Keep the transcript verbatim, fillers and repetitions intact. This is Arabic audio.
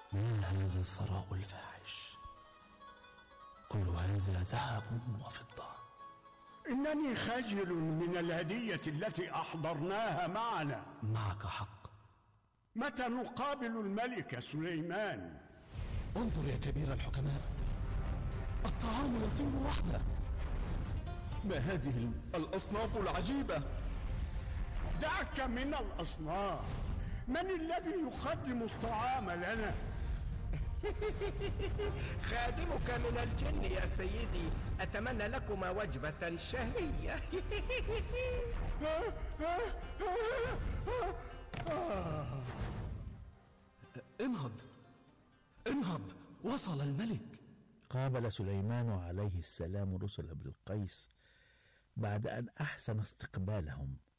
ما هذا الثراء الفاحش؟ كل هذا ذهب وفضة. إنني خجل من الهدية التي أحضرناها معنا. معك حق. متى نقابل الملك سليمان؟ انظر يا كبير الحكماء، الطعام يطير وحده. ما هذه الأصناف العجيبة؟ دعك من الأصناف، من الذي يقدم الطعام لنا؟ خادمك من الجن يا سيدي، أتمنى لكما وجبة شهية. انهض انهض، وصل الملك. قابل سليمان عليه السلام رسل بلقيس بعد أن أحسن استقبالهم